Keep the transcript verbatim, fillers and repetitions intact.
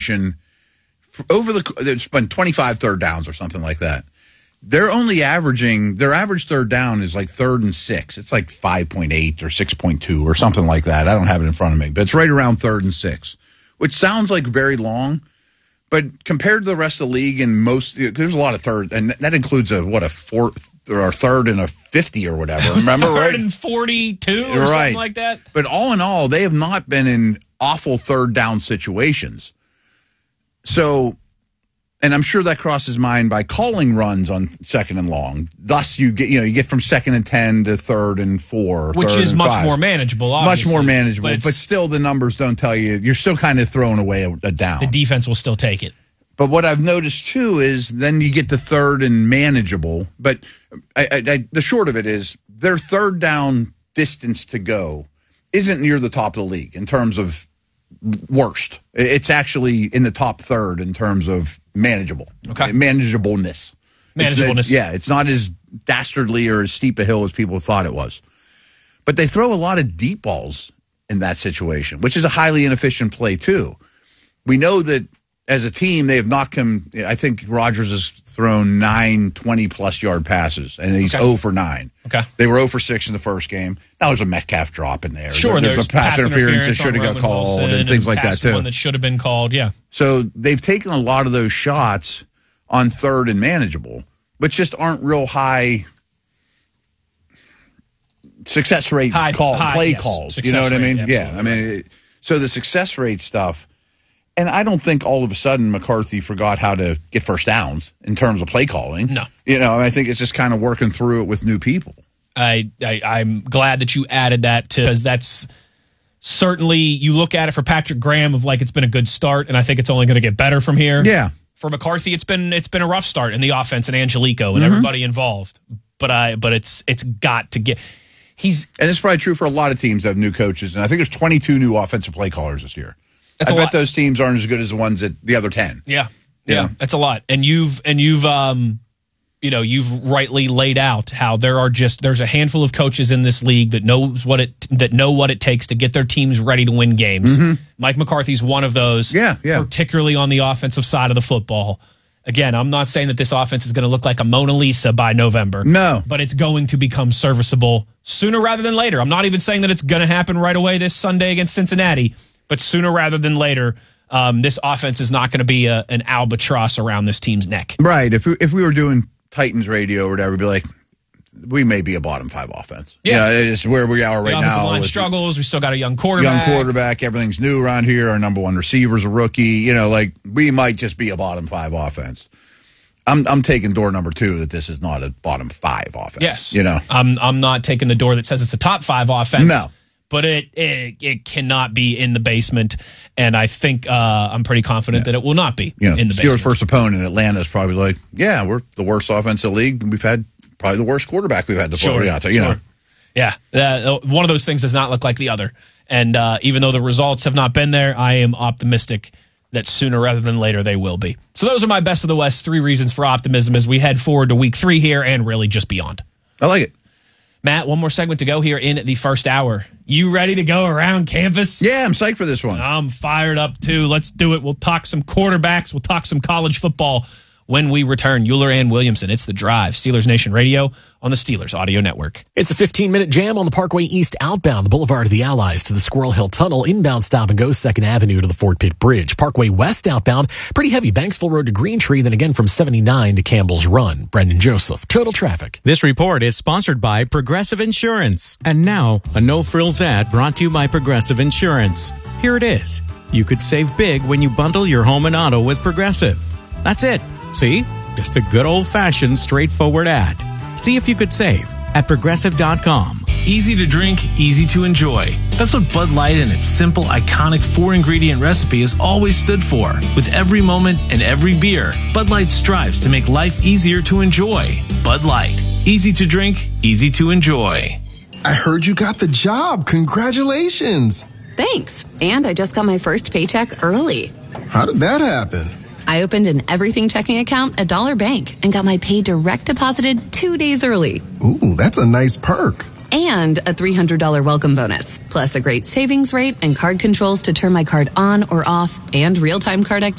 over the it's been twenty-five third downs or something like that. They're only averaging their average third down is like third and six. It's like five point eight or six point two or something like that. I don't have it in front of me, but it's right around third and six, which sounds like very long. But compared to the rest of the league, and most, there's a lot of third, and that includes a what a fourth or a third and a fifty or whatever. Remember, third right? and forty-two or right. something like that. But all in all, they have not been in awful third down situations. So, and I'm sure that crosses mind by calling runs on second and long. Thus, you get you know you get from second and ten to third and four, which third is and much five. more manageable. Obviously. Much more manageable, but, but still, the numbers don't tell you. You're still kind of throwing away a, a down. The defense will still take it. But what I've noticed, too, is then you get to third and manageable. But I, I, I, the short of it is their third down distance to go isn't near the top of the league in terms of worst. It's actually in the top third in terms of manageable. Okay. Manageableness. Manageableness. It's, yeah, it's not as dastardly or as steep a hill as people thought it was. But they throw a lot of deep balls in that situation, which is a highly inefficient play, too. We know that as a team, they have not come. I think Rodgers has thrown nine twenty-plus yard passes, and he's okay. zero for nine. Okay. They were zero for six in the first game. Now there's a Metcalf drop in there. Sure, there's, there's a pass, pass interference that should have got Roman called Wilson and things like that, too. One that should have been called, yeah. So they've taken a lot of those shots on third and manageable, but just aren't real high success rate high, call, high, play yes. calls. Success You know what rate, I mean? absolutely. Yeah, I mean, it, so the success rate stuff. And I don't think all of a sudden McCarthy forgot how to get first downs in terms of play calling. No. You know, I think it's just kind of working through it with new people. I, I, I'm glad that you added that to because that's certainly, you look at it for Patrick Graham of like it's been a good start, and I think it's only going to get better from here. Yeah. For McCarthy, it's been it's been a rough start in the offense and Angelico and Mm-hmm. everybody involved. But I but it's it's got to get he's And it's probably true for a lot of teams that have new coaches. And I think there's twenty-two new offensive play callers this year. That's I a bet lot. those teams aren't as good as the ones at the other ten. Yeah. Yeah. Yeah. That's a lot. And you've and you've um you know, you've rightly laid out how there are just there's a handful of coaches in this league that knows what it that know what it takes to get their teams ready to win games. Mm-hmm. Mike McCarthy's one of those. Yeah, yeah. Particularly on the offensive side of the football. Again, I'm not saying that this offense is going to look like a Mona Lisa by November. No. But it's going to become serviceable sooner rather than later. I'm not even saying that it's going to happen right away this Sunday against Cincinnati, but sooner rather than later, um, this offense is not going to be a, an albatross around this team's neck. Right. If we, if we were doing Titans radio or whatever, we'd be like, we may be a bottom five offense. Yeah. You know, it's where we are right the offensive now. line with struggles. We still got a young quarterback. Young quarterback. Everything's new around here. Our number one receiver's a rookie. You know, like we might just be a bottom five offense. I'm I'm taking door number two that this is not a bottom five offense. Yes. You know, I'm I'm not taking the door that says it's a top five offense. No. But it, it it cannot be in the basement, and I think uh, I'm pretty confident Yeah. that it will not be you know, in the Steelers' basement. first opponent, Atlanta, is probably like, yeah, we're the worst offense in the league. We've had probably the worst quarterback we've had to Sure, play out there. You sure. know, Yeah, uh, one of those things does not look like the other. And uh, even though the results have not been there, I am optimistic that sooner rather than later they will be. So those are my best of the West three reasons for optimism as we head forward to week three here and really just beyond. I like it. Matt, one more segment to go here in the first hour. You ready to go around campus? Yeah, I'm psyched for this one. I'm fired up too. Let's do it. We'll talk some quarterbacks. We'll talk some college football when we return. Euler and Williamson. It's The Drive. Steelers Nation Radio on the Steelers Audio Network. It's a fifteen-minute jam on the Parkway East outbound, the Boulevard of the Allies to the Squirrel Hill Tunnel, inbound stop and go second Avenue to the Fort Pitt Bridge. Parkway West outbound, pretty heavy, Banksville Road to Green Tree, then again from seventy-nine to Campbell's Run. Brendan Joseph, Total Traffic. This report is sponsored by Progressive Insurance. And now, a no-frills ad brought to you by Progressive Insurance. Here it is. You could save big when you bundle your home and auto with Progressive. That's it. See? Just a good old-fashioned, straightforward ad. See if you could save at Progressive dot com. Easy to drink, easy to enjoy. That's what Bud Light and its simple, iconic four-ingredient recipe has always stood for. With every moment and every beer, Bud Light strives to make life easier to enjoy. Bud Light. Easy to drink, easy to enjoy. I heard you got the job. Congratulations. Thanks. And I just got my first paycheck early. How did that happen? I opened an everything checking account at Dollar Bank and got my pay direct deposited two days early. Ooh, that's a nice perk. and a three hundred dollars welcome bonus, plus a great savings rate and card controls to turn my card on or off, and real-time card activity.